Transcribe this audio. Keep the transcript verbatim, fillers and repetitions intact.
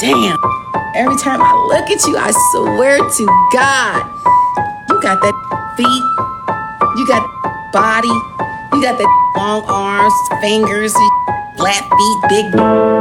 damn. Every time I look at you, I swear to God, you got that feet, you got body, you got that long arms, fingers, flat feet, big